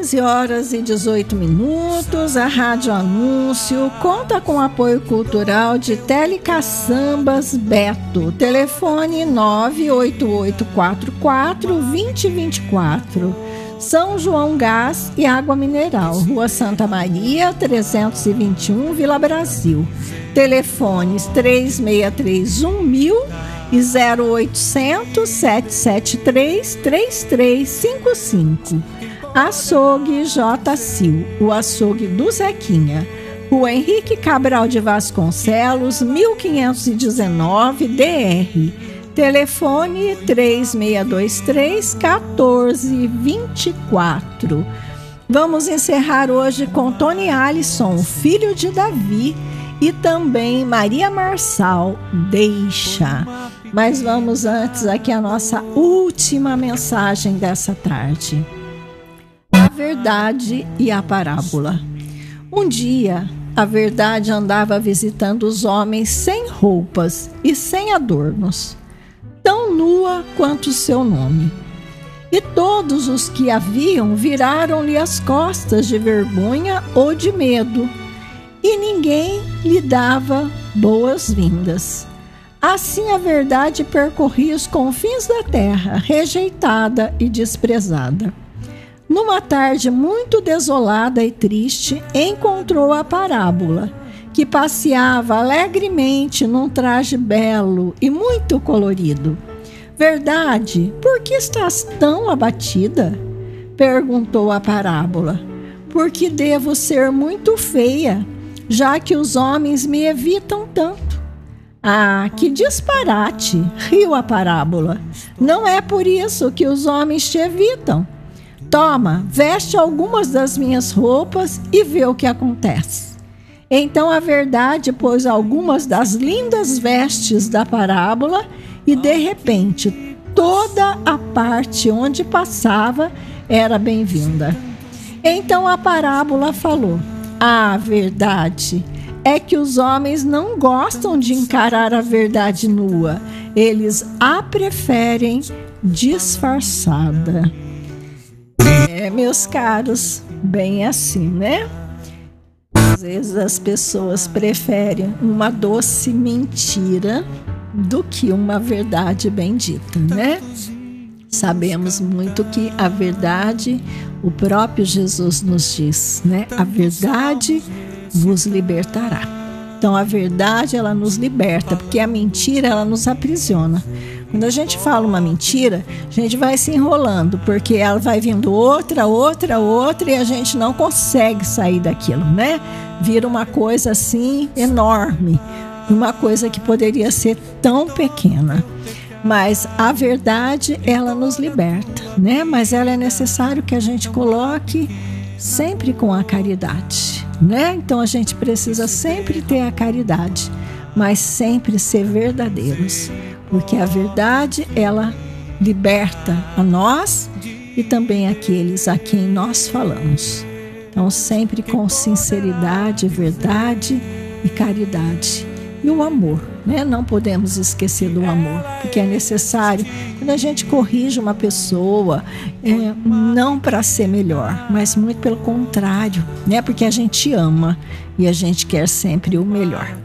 15 horas e 18 minutos, a Rádio Anúncio conta com apoio cultural de Telecaçambas Beto. Telefone 98844-2024. São João Gás e Água Mineral, Rua Santa Maria, 321, Vila Brasil. Telefones 3631.000 e 0800 773 3355. Açougue J. Sil, o açougue do Zequinha. Rua Henrique Cabral de Vasconcelos, 1519, DR. Telefone 3623-1424. Vamos encerrar hoje com Tony Alisson, filho de Davi, e também Maria Marçal, Deixa. Mas vamos antes aqui a nossa última mensagem dessa tarde. A verdade e a parábola. Um dia, a verdade andava visitando os homens sem roupas e sem adornos, tão nua quanto o seu nome. E todos os que a viam viraram-lhe as costas de vergonha ou de medo, e ninguém lhe dava boas-vindas. Assim a verdade percorria os confins da terra, rejeitada e desprezada. Numa tarde muito desolada e triste, encontrou a parábola, que passeava alegremente num traje belo e muito colorido. Verdade, por que estás tão abatida? Perguntou a parábola. Porque devo ser muito feia, já que os homens me evitam tanto. Ah, que disparate! Riu a parábola. Não é por isso que os homens te evitam. Toma, veste algumas das minhas roupas e vê o que acontece. Então a verdade pôs algumas das lindas vestes da parábola e, de repente, toda a parte onde passava era bem-vinda. Então a parábola falou: a verdade é que os homens não gostam de encarar a verdade nua. Eles a preferem disfarçada. Meus caros, bem assim, né? Às vezes as pessoas preferem uma doce mentira do que uma verdade bendita, né? Sabemos muito que a verdade, o próprio Jesus nos diz, né? A verdade vos libertará. Então a verdade, ela nos liberta, porque a mentira, ela nos aprisiona. Quando a gente fala uma mentira, a gente vai se enrolando, porque ela vai vindo outra, e a gente não consegue sair daquilo, né? Vira uma coisa assim enorme, uma coisa que poderia ser tão pequena. Mas a verdade, ela nos liberta, né? Mas ela é necessário que a gente coloque sempre com a caridade, né? Então a gente precisa sempre ter a caridade, mas sempre ser verdadeiros, porque a verdade, ela liberta a nós e também aqueles a quem nós falamos. Então sempre com sinceridade, verdade e caridade. E o amor, né? Não podemos esquecer do amor, porque é necessário, quando a gente corrige uma pessoa, não para ser melhor, mas muito pelo contrário, né? Porque a gente ama e a gente quer sempre o melhor.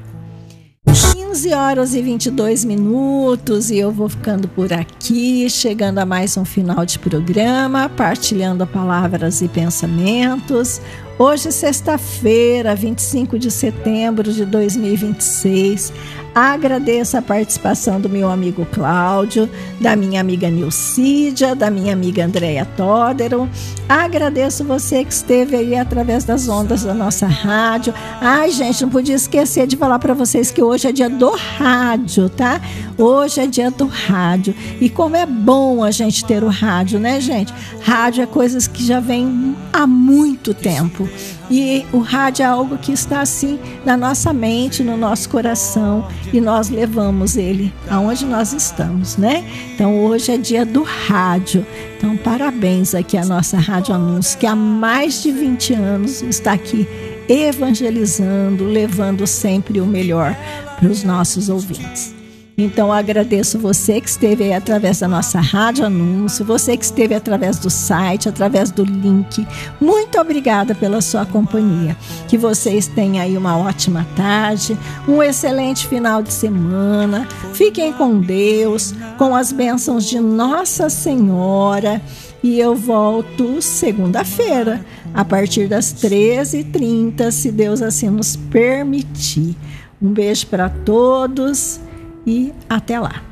15 horas e 22 minutos e eu vou ficando por aqui, chegando a mais um final de programa, partilhando palavras e pensamentos. Hoje, sexta-feira, 25 de setembro de 2026. Agradeço a participação do meu amigo Cláudio, da minha amiga Nilcídia, da minha amiga Andréia Todero. Agradeço você que esteve aí através das ondas da nossa rádio. Ai, gente, não podia esquecer de falar para vocês que hoje é dia do rádio, tá? Hoje é dia do rádio. E como é bom a gente ter o rádio, né, gente? Rádio é coisas que já vem há muito tempo. E o rádio é algo que está assim na nossa mente, no nosso coração, e nós levamos ele aonde nós estamos, né? Então hoje é dia do rádio. Então parabéns aqui à nossa Rádio Anúncio, que há mais de 20 anos está aqui evangelizando, levando sempre o melhor para os nossos ouvintes. Então, eu agradeço você que esteve aí através da nossa rádio anúncio, você que esteve através do site, através do link. Muito obrigada pela sua companhia. Que vocês tenham aí uma ótima tarde, um excelente final de semana. Fiquem com Deus, com as bênçãos de Nossa Senhora. E eu volto segunda-feira, a partir das 13h30, se Deus assim nos permitir. Um beijo para todos e até lá.